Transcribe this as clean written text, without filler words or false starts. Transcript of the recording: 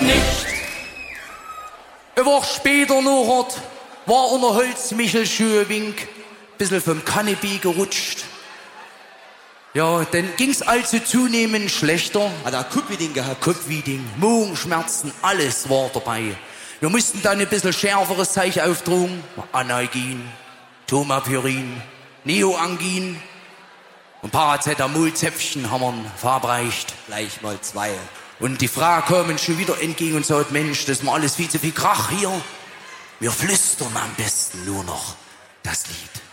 nicht. Eine Woche später noch war unter Holzmichelschuhe Wink, bisschen vom Kanapee gerutscht. Ja, dann ging's also zunehmend schlechter. Hat er Kupfiding gehabt? Kopfwieding, Magenschmerzen, alles war dabei. Wir mussten dann ein bisschen schärferes Zeug aufdrucken. Analgin, Tomapyrin, Neoangin und Paracetamol-Zäpfchen haben wir verabreicht. Gleich mal 2. Und die Frau kam uns schon wieder entgegen und sagt, Mensch, das ist mir alles viel zu viel Krach hier. Wir flüstern am besten nur noch das Lied.